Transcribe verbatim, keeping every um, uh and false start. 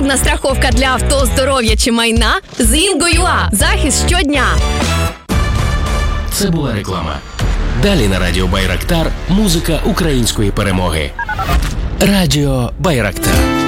потрібна страховка для авто, здоров'я чи майна? З Інго.ua. Захист щодня. Це була реклама. Далі на радіо Байрактар музика української перемоги. Радіо Байрактар.